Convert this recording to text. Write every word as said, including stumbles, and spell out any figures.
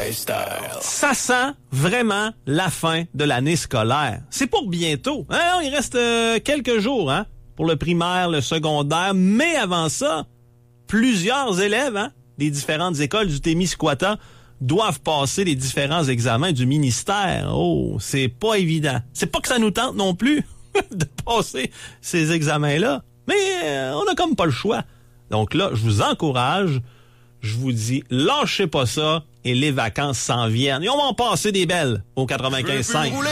lifestyle. Ça sent vraiment la fin de l'année scolaire. C'est pour bientôt. Hein? Il reste euh, quelques jours hein, pour le primaire, le secondaire. Mais avant ça, plusieurs élèves hein, des différentes écoles du Témiscouata doivent passer les différents examens du ministère. Oh, c'est pas évident. C'est pas que ça nous tente non plus de passer ces examens-là. Mais euh, on a comme pas le choix. Donc là, je vous encourage, je vous dis, lâchez pas ça et les vacances s'en viennent. Et on va en passer des belles au quatre-vingt-quinze cinq.